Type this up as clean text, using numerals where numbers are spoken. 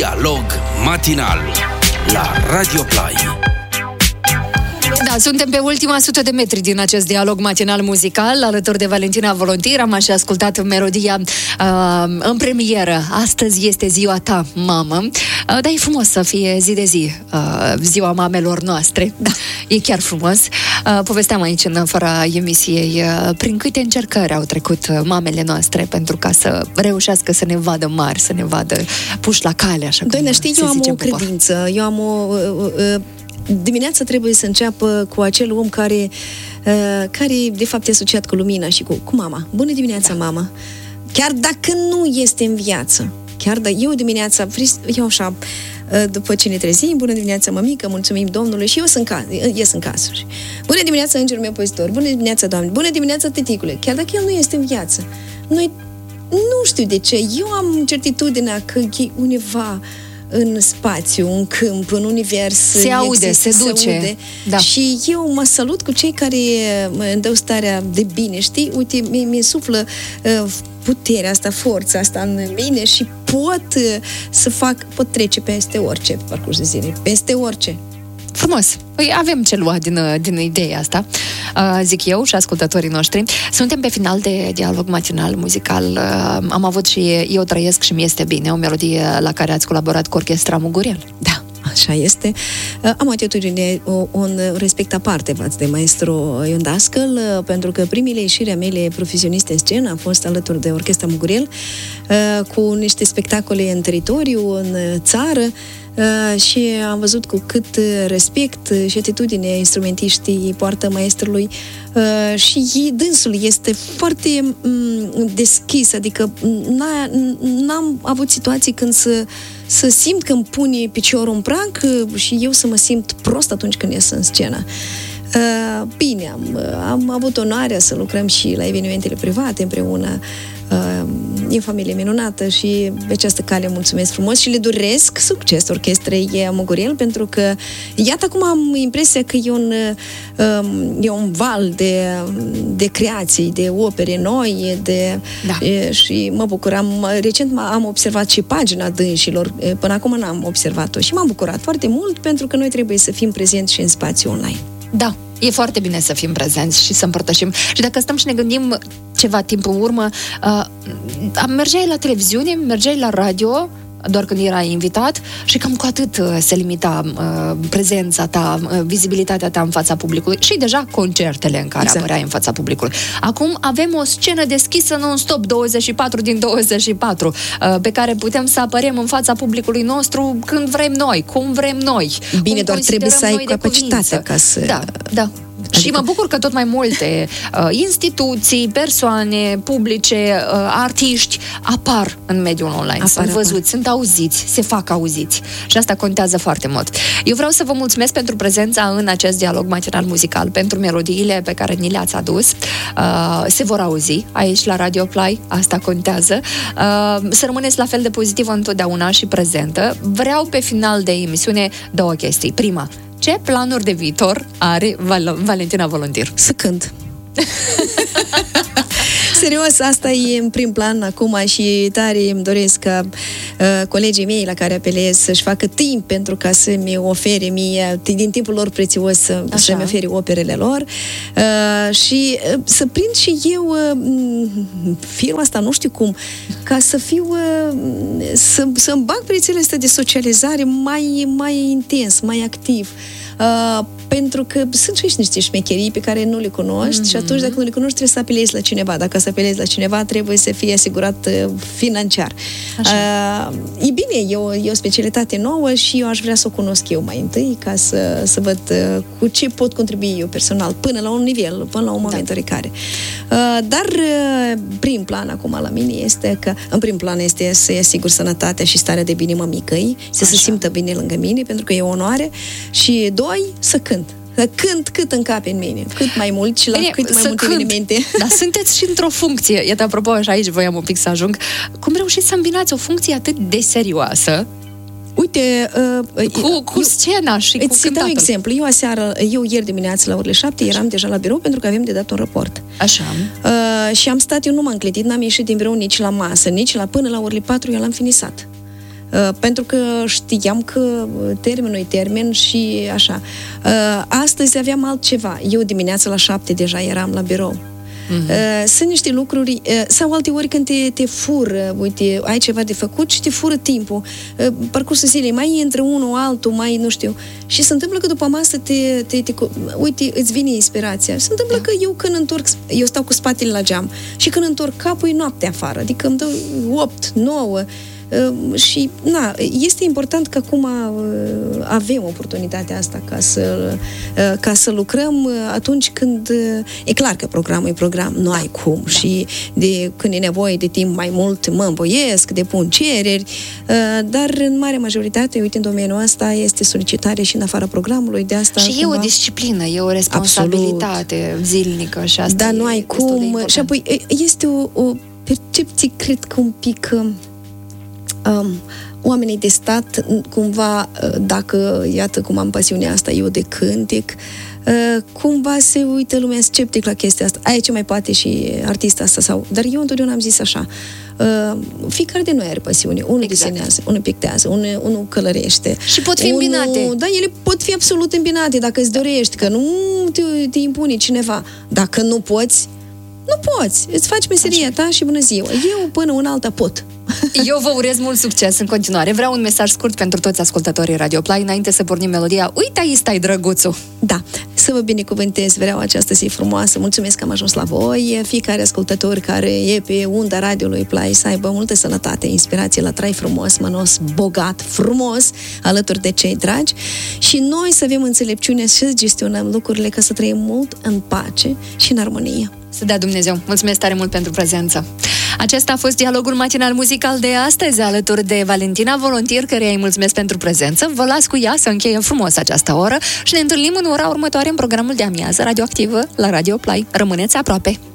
Dialog matinal la Radio Play. Da, suntem pe ultima 100 de metri din acest dialog matinal muzical, alături de Valentina Volontir. Am așa ascultat melodia în premieră. Astăzi este ziua ta, mamă. Dar e frumos să fie zi de zi ziua mamelor noastre. Da, e chiar frumos. Povesteam aici în afara emisiei prin câte încercări au trecut mamele noastre pentru ca să reușească să ne vadă mari, să ne vadă puși la cale, așa cum Doamne, știi, eu am o credință, dimineața trebuie să înceapă cu acel om care de fapt e asociat cu lumina și cu mama. Bună dimineața, mama! Chiar dacă nu este în viață, chiar dacă eu dimineața, eu așa, după ce ne trezim, bună dimineața, mămică, mulțumim Domnului, și eu ies în casă. Bună dimineața, îngerul meu păzitor, bună dimineața, Doamne, bună dimineața, tăticule, chiar dacă el nu este în viață. Noi, nu știu de ce, eu am certitudinea că e undeva în spațiu, în câmp, în univers. Se aude, se duce. Da. Și eu mă salut cu cei care îmi dau starea de bine, știi? Uite, mi suflă puterea asta, forța asta în mine și pot trece peste orice pe parcurs de zile, peste orice. Frumos. Păi avem ce lua din ideea asta, zic eu și ascultătorii noștri. Suntem pe final de dialog matinal muzical. Am avut și Eu trăiesc și mi este bine, o melodie la care ați colaborat cu Orchestra Muguriel. Da, așa este. Am atitudine, un respect aparte față de maestru Ion Dascăl, pentru că primele ieșiri mele profesioniste în scenă a fost alături de Orchestra Muguriel, cu niște spectacole în teritoriu, în țară, și am văzut cu cât respect și atitudine instrumentiștii poartă maestrului, și dânsul este foarte deschis, adică n-am avut situații când să simt că îmi pune piciorul în prag și eu să mă simt prost atunci când ies în scenă. Bine, am avut onoarea să lucrăm și la evenimentele private împreună. E o familie minunată și pe această cale mulțumesc frumos și le doresc succes Orchestrei Muguriel, pentru că iată acum am impresia că e un val de creații, de opere noi, și mă bucur. Recent am observat și pagina dânșilor, până acum n-am observat-o și m-am bucurat foarte mult, pentru că noi trebuie să fim prezenți și în spațiu online. Da, e foarte bine să fim prezenți și să împărtășim. Și dacă stăm și ne gândim ceva timp în urmă, mergeai la televiziune, mergeai la radio, doar când erai invitat, și cam cu atât se limita prezența ta, vizibilitatea ta în fața publicului și deja concertele în care apăreai în fața publicului. Acum avem o scenă deschisă non-stop, 24 din 24, pe care putem să apărem în fața publicului nostru când vrem noi, cum vrem noi. Bine, doar trebuie să ai capacitatea ca să... Da. Și mă bucur că tot mai multe instituții, persoane publice, artiști apar în mediul online. Sunt văzuți, sunt auziți, se fac auziți. Și asta contează foarte mult. Eu vreau să vă mulțumesc pentru prezența în acest dialog matinal muzical, pentru melodiile pe care ni le-ați adus. Se vor auzi aici la Radio Play, asta contează. Să rămâneți la fel de pozitivă întotdeauna și prezentă. Vreau pe final de emisiune două chestii. Prima, ce planuri de viitor are Valentina Volontir? Să cânt. Serios, asta e în prim plan acum și tare îmi doresc ca colegii mei la care apelez să-și facă timp pentru ca să-mi ofere mie, din timpul lor prețios, să-mi ofere operele lor, și să prind și eu firma asta, nu știu cum, ca să fiu să-mi bag prețele astea de socializare mai intens, mai activ. Pentru că sunt și niște șmecherii pe care nu le cunoști și atunci, dacă nu le cunoști, trebuie să apelezi la cineva. Dacă să apelezi la cineva, trebuie să fie asigurat financiar. E bine, e o specialitate nouă și eu aș vrea să o cunosc eu mai întâi, ca să văd cu ce pot contribui eu personal, până la un nivel, până la un moment oricare. Dar prim plan acum la mine este că, în prim plan este să-i asigur sănătatea și starea de bine mămicăi, să se simtă bine lângă mine, pentru că e o onoare, și doi, să cânt. Cât încape în mine, cât mai mult și la cât mai multe evenimente. Dar sunteți și într-o funcție, iată, apropo, și aici voiam un pic să ajung, cum reușiți să îmbinați o funcție atât de serioasă Uite, cu scena și cu cântatul. Îți dau exemplu. Eu ieri dimineață la orele 7 eram deja la birou pentru că avem de dat un raport. Așa. Și am stat, eu nu m-am clătit, n-am ieșit din birou nici la masă, nici până la orele 4 eu l-am finisat. pentru că știam că termenul e termen și așa. Astăzi aveam altceva. Eu dimineața la 7 deja eram la birou. Sunt niște lucruri sau alteori când te fură, uite, ai ceva de făcut și te fură timpul, parcursul zilei, mai intră unul, altul, mai nu știu, și se întâmplă că după masă uite, îți vine inspirația. Se întâmplă că eu când întorc, eu stau cu spatele la geam și când întorc capul e noapte afară, adică îmi dă 8, 9 și, este important că acum avem oportunitatea asta ca să lucrăm atunci când e clar că programul e program, nu ai cum și când e nevoie de timp mai mult mă învoiesc, depun cereri, dar în mare majoritate, uite, în domeniul ăsta este solicitare și în afara programului, de asta și cumva, e o disciplină, e o responsabilitate zilnică și asta. Dar nu ai cum, și apoi este o percepție, cred că un pic oamenii de stat, cumva, dacă, iată cum am pasiunea asta eu de cântec, cumva se uită lumea sceptic la chestia asta. Aia ce mai poate și artista asta sau... Dar eu întotdeauna am zis așa, fiecare de noi are pasiune. Unul desenează, unul pictează, unul călărește. Și pot fi îmbinate. Da, ele pot fi absolut îmbinate dacă îți dorești, că nu te impune cineva. Dacă nu poți, nu poți. Îți faci meseria ta și bună ziua. Eu până una alta pot. Eu vă urez mult succes în continuare. Vreau un mesaj scurt pentru toți ascultătorii Radio Play înainte să pornim melodia. Uite, aici stai, drăguțul! Da, să vă binecuvântez, vreau această zi frumoasă. Mulțumesc că am ajuns la voi. Fiecare ascultător care e pe unda radioului Play să aibă multă sănătate, inspirație la trai frumos, mănos, bogat, frumos, alături de cei dragi. Și noi să avem înțelepciune să gestionăm lucrurile ca să trăim mult în pace și în armonie. Să dea Dumnezeu. Mulțumesc tare mult pentru prezență. Acesta a fost dialogul matinal muzical de astăzi, alături de Valentina Volontier, căreia îi mulțumesc pentru prezență. Vă las cu ea să încheie frumos această oră și ne întâlnim în ora următoare în programul de amiază radioactivă la Radio Play. Rămâneți aproape!